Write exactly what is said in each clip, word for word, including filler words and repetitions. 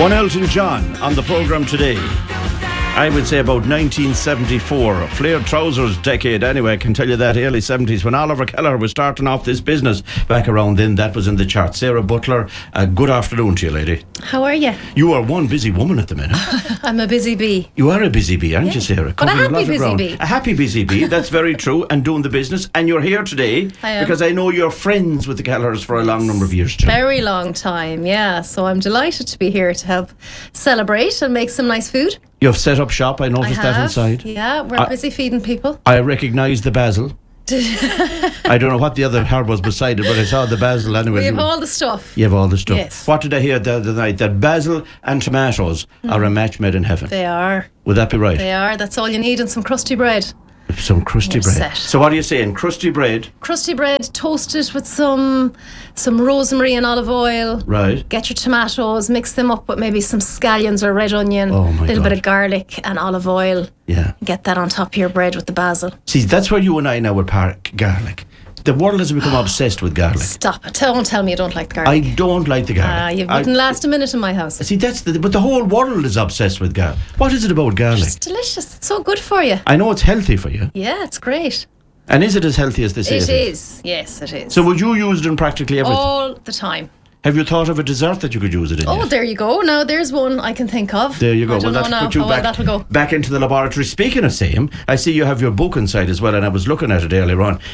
One Elton John on the programme today. I would say about nineteen seventy-four, flared trousers decade anyway, I can tell you that, early seventies, when Oliver Keller was starting off this business back around then, that was in the chart. Sarah Butler, uh, good afternoon to you, lady. How are you? You are one busy woman at the minute. I'm a busy bee. You are a busy bee, aren't yeah. you, Sarah? But a Covering happy lot of busy ground. bee. A happy busy bee, that's very true, and doing the business. And you're here today I am. because I know you're friends with the Kellers for a long number of years too. Very long time, yeah. So I'm delighted to be here to help celebrate and make some nice food. You've set up shop, I noticed I that have. inside. Yeah, we're I- busy feeding people. I recognise the basil. I don't know what the other herb was beside it, but I saw the basil anyway. We have all the stuff. You have all the stuff. Yes. What did I hear the other night? That basil and tomatoes mm. are a match made in heaven. They are. Would that be right? They are. That's all you need, and some crusty bread. Some crusty You're bread. set. So what are you saying? Crusty bread? Crusty bread, toasted with some some rosemary and olive oil. Right. Get your tomatoes, mix them up with maybe some scallions or red onion. Oh my A little God. bit of garlic and olive oil. Yeah. Get that on top of your bread with the basil. See, that's where you and I now would park garlic. The world has become obsessed with garlic. Stop it. Don't tell me you don't like the I garlic. don't like the garlic. Ah, you I- wouldn't last a minute in my house. See, that's the... But the whole world is obsessed with garlic. What is it about garlic? It's delicious. It's so good for you. I know it's healthy for you. Yeah, it's great. And is it as healthy as they say It it is? is. Yes, it is. So would you use it in practically everything? all the time. Have you thought of a dessert that you could use it in? Oh, yet? there you go. Now there's one I can think of. There you go. I don't well, know that's now put you how well back, that'll go. back into the laboratory. Speaking of same, I see you have your book inside as well, and I was looking at it earlier on.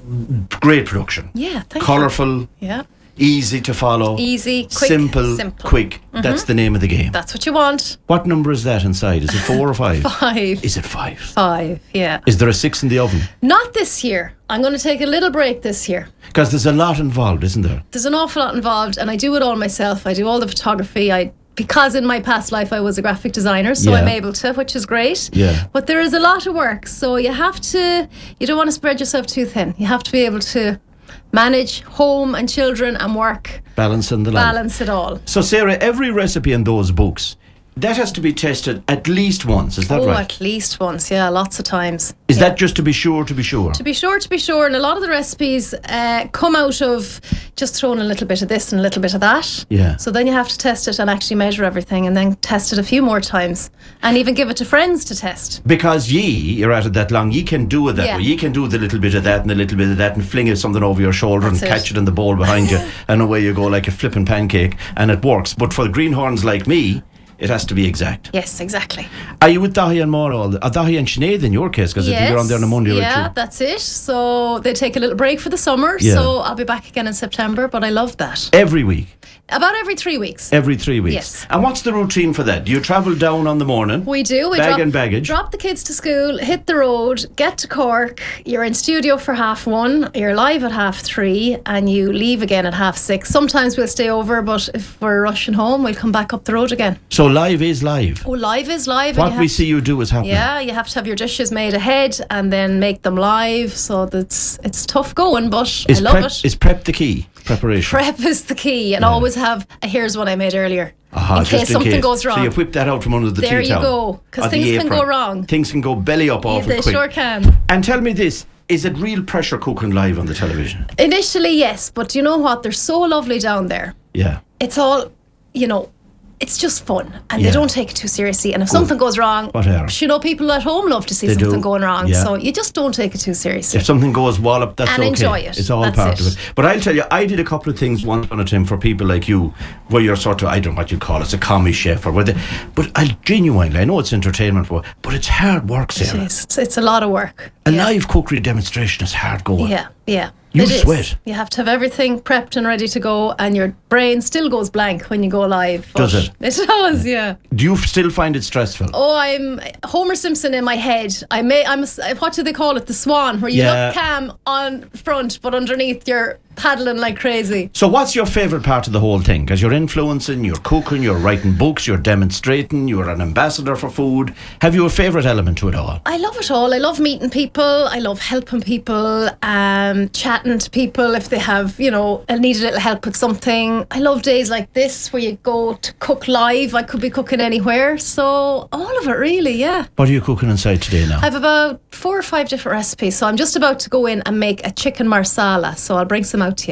Great production. Yeah, thank you. Colourful, Yeah, easy to follow. easy, quick, simple, simple. quick. That's the name of the game. That's what you want. What number is that inside? Is it four or five? Five. Is it five? Five. Yeah. Is there a six in the oven? Not this year. I'm going to take a little break this year. Because there's a lot involved, isn't there? There's an awful lot involved, and I do it all myself. I do all the photography. I because in my past life I was a graphic designer, so Yeah. I'm able to, which is great. Yeah. But there is a lot of work, so you have to. You don't want to spread yourself too thin. You have to be able to manage home and children and work, Balancing the line. balance it all. So, Sarah, every recipe in those books, that has to be tested at least once, is that oh, right? at least once, yeah, lots of times. Is Yeah. that just to be sure, to be sure? To be sure, to be sure, and a lot of the recipes uh, come out of just throwing a little bit of this and a little bit of that. Yeah. So then you have to test it and actually measure everything, and then test it a few more times, and even give it to friends to test. Because ye, you're at it that long, ye can do it that Yeah. way. Ye can do the little bit of that and a little bit of that and fling it something over your shoulder That's and it. catch it in the bowl behind you, and away you go like a flipping pancake, and it works. But for the greenhorns like me, it has to be exact. Yes, exactly. Are you with Dahi and Maura all the, uh, Dahi and Sinead in your case? Because I think you're on there on a Monday yeah, or two. that's it. So they take a little break for the summer, Yeah. so I'll be back again in September, but I love that. Every week? About every three weeks. Every three weeks? Yes. And what's the routine for that? Do you travel down on the morning? We do. We Bag drop, and baggage. drop the kids to school, hit the road, get to Cork. You're in studio for half one. You're live at half three, and you leave again at half six. Sometimes we'll stay over, but if we're rushing home, we'll come back up the road again. So live is live. Oh, live is live. and What you we have see you do is happening. Yeah, you have to have your dishes made ahead and then make them live. So that's it's tough going, but Is I love prep, it. Is prep the key? Preparation? Prep is the key, and Yeah. always have a here's what I made earlier Aha, in just case something goes wrong. So you whip that out from under the There tea you towel. go, 'cause or the things can apron. go wrong. Things can go belly up Yeah, awful they quick. sure can. And tell me this, is it real pressure cooking live on the television? Initially, yes, but you know what? They're so lovely down there. Yeah. It's all, you know, it's just fun, and Yeah. they don't take it too seriously. And if something goes wrong, Whatever. you know, people at home love to see They do. something going wrong. Yeah. So you just don't take it too seriously. If something goes wallop, that's And okay. enjoy it. It's all That's part it. of it. But I'll tell you, I did a couple of things once on a time for people like you, where you're sort of, I don't know what you call it, a commie chef or whether. But I genuinely, I know it's entertainment, but but it's hard work, It Sarah. is. It's, it's a lot of work. A yeah. live cookery demonstration is hard going. Yeah, yeah. You It is. sweat. You have to have everything prepped and ready to go, and your brain still goes blank when you go live. but Does it? It does, yeah. Do you still find it stressful? Oh, I'm Homer Simpson in my head. I may. I'm. A, what do they call it? The swan, where you Yeah. look calm on front, but underneath you're paddling like crazy. So what's your favourite part of the whole thing? Because you're influencing, you're cooking, you're writing books, you're demonstrating, you're an ambassador for food. Have you a favourite element to it all? I love it all. I love meeting people. I love helping people, um, chatting to people if they have, you know, need a little help with something. I love days like this where you go to cook live. I could be cooking anywhere. So all of it really, yeah. What are you cooking inside today now? I have about four or five different recipes. So I'm just about to go in and make a chicken marsala. So I'll bring some out to you.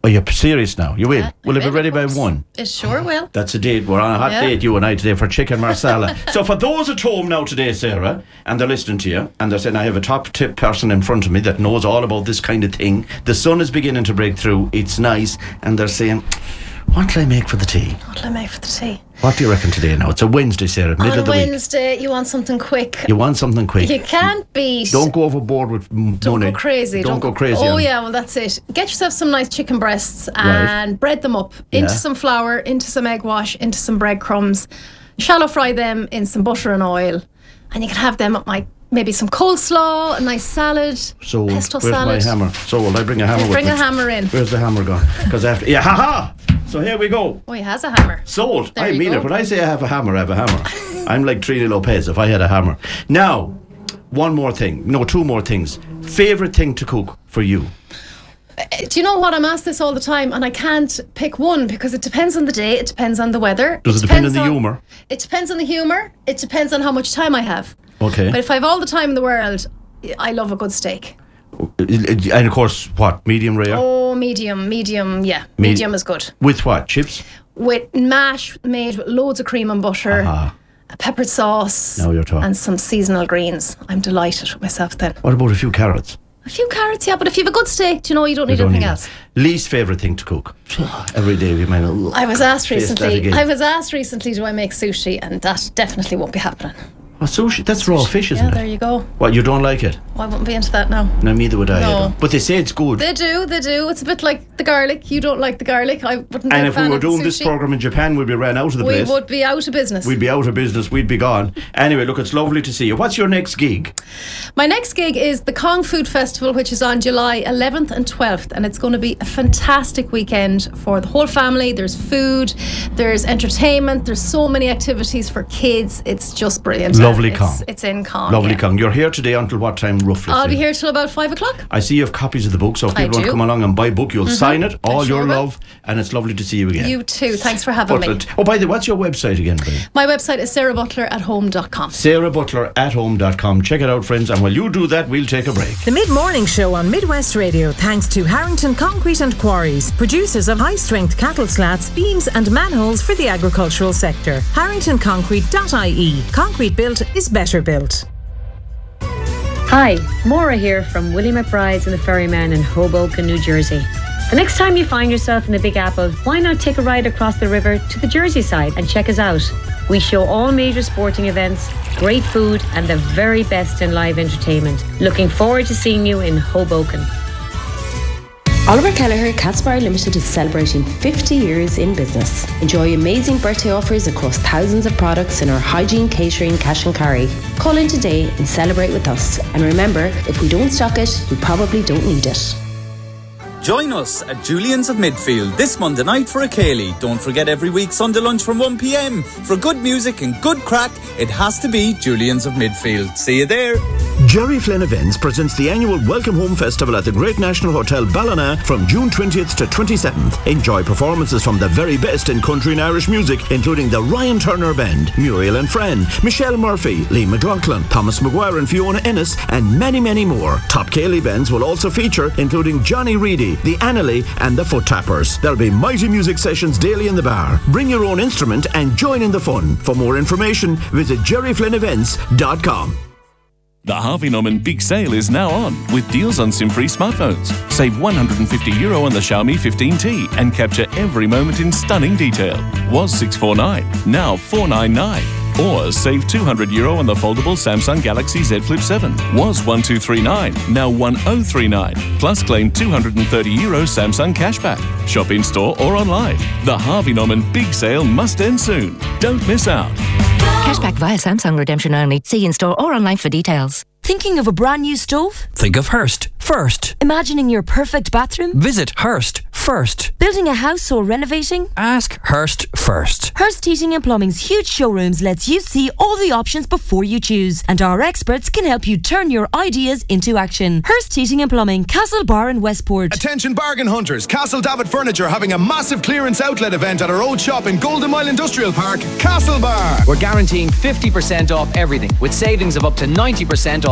Are you serious now? You will? Yeah, will I it be will, ready of by course. one? It sure will. That's a date. We're on a hot Yeah. date, you and I, today for chicken marsala. So for those at home now today, Sarah, and they're listening to you, and they're saying, I have a top tip person in front of me that knows all about this kind of thing. The sun is beginning to break through. It's nice. And they're saying, what will I make for the tea? What will I make for the tea? What do you reckon today now? It's a Wednesday, Sarah, middle On of the Wednesday, you want something quick. week. You want something quick. You can't beat. Don't go overboard with m- Don't money. go crazy. Don't, go crazy. Oh on it. yeah, well that's it. Get yourself some nice chicken breasts and bread them up into Yeah. some flour, into some egg wash, into some breadcrumbs. Shallow fry them in some butter and oil, and you can have them up my maybe some coleslaw, a nice salad, So pesto where's salad. my hammer? So will I bring a hammer with Bring me? a hammer in. Where's the hammer gone? Because after yeah, haha. So here we go. Oh, he has a hammer. Sold. There I you mean go. it. When I say I have a hammer, I have a hammer. I'm like Trini Lopez if I had a hammer. Now, one more thing. No, two more things. Favorite thing to cook for you? Do you know what? I'm asked this all the time, and I can't pick one because it depends on the day, it depends on the weather. Does it depend on depends the humour? It depends on the humour. It depends on how much time I have. Okay. But if I have all the time in the world, I love a good steak. And of course, what? Medium rare? Oh, medium, medium, yeah. Medium is good. With what? Chips? With mash made with loads of cream and butter, Ah. a peppered sauce, Now you're talking. and some seasonal greens. I'm delighted with myself then. What about a few carrots? A few carrots, yeah, but if you have a good steak, do you know, you don't need You don't anything need else. that. Least favourite thing to cook? Every day we might have, I was asked face that recently, again. I was asked recently, do I make sushi? And that definitely won't be happening. Oh, sushi. That's raw fish, isn't Yeah, it? there you go. What, you don't like it? Well, I won't be into that now. No, neither would I. No. either. But they say it's good. They do, they do. It's a bit like the garlic. You don't like the garlic. I wouldn't be And a if we fan were of the doing this sushi. programme in Japan, we'd be ran out of the we place. would be out of business. We'd be out of business. We'd be gone. Anyway, look, it's lovely to see you. What's your next gig? My next gig is the Kong Food Festival, which is on July eleventh and twelfth, and it's going to be a fantastic weekend for the whole family. There's food, there's entertainment, there's so many activities for kids. It's just brilliant. Lovely it's, Kong. It's in Kong. Lovely yeah. Kong. You're here today until what time, roughly? I'll say? be here till about five o'clock. I see you have copies of the book, so if I people want to do. come along and buy a book, you'll sign it. All sure your will. love, and it's lovely to see you again. You too. Thanks for having me. Butler. Oh, by the way, what's your website again, please? My website is sarah butler at home dot com. sarah butler at home dot com. Check it out, friends, and while you do that, we'll take a break. The Mid-Morning Show on Midwest Radio, thanks to Harrington Concrete and Quarries, producers of high-strength cattle slats, beams and manholes for the agricultural sector. harrington concrete dot I E. Concrete built is better built. Hi, Maura here from Willie McBride's and the Ferryman in Hoboken, New Jersey. The next time you find yourself in the Big Apple, why not take a ride across the river to the Jersey side and check us out? We show all major sporting events, great food and the very best in live entertainment. Looking forward to seeing you in Hoboken. Oliver Kelleher Cats Bar Limited is celebrating fifty years in business. Enjoy amazing birthday offers across thousands of products in our hygiene, catering, cash and carry. Call in today and celebrate with us. And remember, if we don't stock it, we probably don't need it. Join us at Julian's of Midfield this Monday night for a Cayley. Don't forget every week Sunday lunch from one p.m. For good music and good crack, it has to be Julian's of Midfield. See you there. Jerry Flynn Events presents the annual Welcome Home Festival at the Great National Hotel Ballina from June twentieth to twenty-seventh. Enjoy performances from the very best in country and Irish music, including the Ryan Turner Band, Muriel and Fran, Michelle Murphy, Lee McLaughlin, Thomas Maguire and Fiona Ennis, and many, many more. Top Cayley bands will also feature, including Johnny Reedy, the Annalee and the Foot Tappers. There'll be mighty music sessions daily in the bar. Bring your own instrument and join in the fun. For more information, visit jerry flynn events dot com. The Harvey Norman Big Sale is now on with deals on SIM-free smartphones. Save one hundred fifty euro on the Xiaomi fifteen T and capture every moment in stunning detail. Was six forty-nine, now four ninety-nine. Or save two hundred euro on the foldable Samsung Galaxy Z Flip seven. Was twelve thirty-nine, now ten thirty-nine. Plus claim two hundred thirty euro Samsung cashback. Shop in store or online. The Harvey Norman Big Sale must end soon. Don't miss out. Cashback via Samsung redemption only. See in store or online for details. Thinking of a brand new stove? Think of Hearst first. Imagining your perfect bathroom? Visit Hearst first. Building a house or renovating? Ask Hearst first. Hearst Heating and Plumbing's huge showrooms lets you see all the options before you choose, and our experts can help you turn your ideas into action. Hearst Heating and Plumbing, Castle Bar in Westport. Attention bargain hunters, Castle David Furniture having a massive clearance outlet event at our old shop in Golden Mile Industrial Park, Castle Bar. We're guaranteeing fifty percent off everything with savings of up to ninety percent off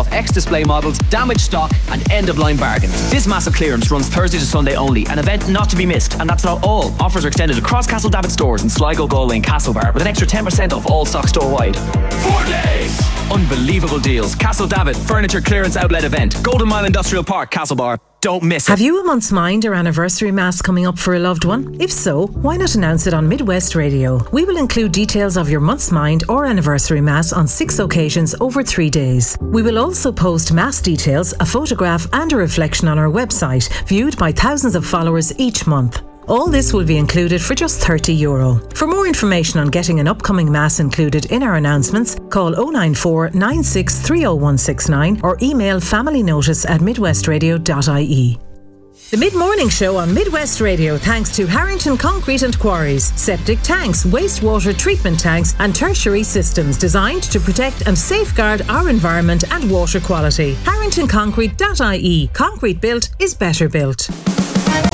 off ex-display models, damaged stock and end-of-line bargains. This massive clearance runs Thursday to Sunday only, an event not to be missed. And that's not all. Offers are extended across Castle David stores in Sligo, Galway and Castlebar with an extra ten percent off all stock store-wide. Four days! Unbelievable deals. Castle David Furniture Clearance Outlet Event. Golden Mile Industrial Park, Castlebar. Don't miss it. Have you a month's mind or anniversary mass coming up for a loved one? If so, why not announce it on Midwest Radio? We will include details of your month's mind or anniversary mass on six occasions over three days. We will also post mass details, a photograph and a reflection on our website, viewed by thousands of followers each month. All this will be included for just thirty euro. For more information on getting an upcoming mass included in our announcements, call oh nine four, nine six three oh one six nine or email familynotice at midwestradio dot I E. The Mid-Morning Show on Midwest Radio thanks to Harrington Concrete and Quarries. Septic tanks, wastewater treatment tanks and tertiary systems designed to protect and safeguard our environment and water quality. harrington concrete dot I E. Concrete built is better built.